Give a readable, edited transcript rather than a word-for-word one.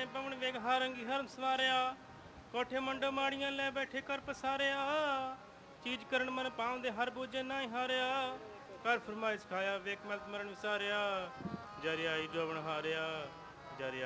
ਜਾਣੇ ਪਵਨ ਵੇਗ ਹਾਰੰਗੀ ਹਰਮ ਸਵਾਰਿਆ ਕੋਠੇ ਮੰਡੋ ਮਾੜੀਆਂ ਲੈ ਬੈਠੇ ਕਰ ਪਸਾਰਿਆ ਚੀਜ਼ ਕਰਨ ਮਨ ਪਾਉਂਦੇ ਹਰ ਬੂਝੇ ਨਾ ਹੀ ਹਾਰਿਆ ਕਰ ਫਰਮਾਇਸ਼ ਖਾਇਆ ਵੇਖ ਮਤ ਮਰਨ ਵਿਸਾਰਿਆ ਜਰਿਆਈ ਜੋਬਨ ਹਾਰਿਆ ਜਰਿਆ